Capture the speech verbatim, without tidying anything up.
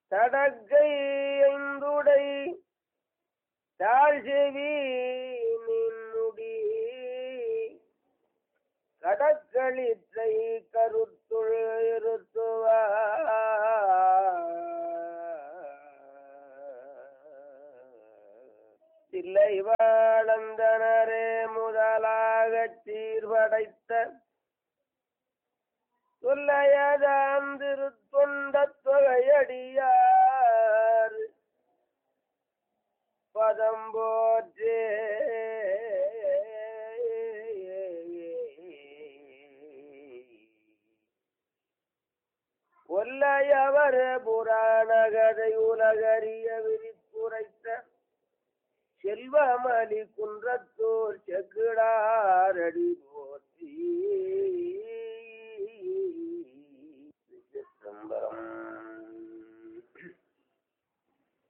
தடக்கை ஐந்துடை தாழ்செவி நின்முடி கடக்களிற்றை கருத்துள் இருத்துவார் தில்லை வாழந்தனரே முதலாகச் சீர்படைத்த தொல்லையதாம் திருத்தொண்டத் தொகையடியார் பதம் போற்றே ஒல்லையவர் புராண கதை உலகறிய விரித்துரைத்த செல்வமலி குன்றத்தோர் செக்கிடாரடி போற்றி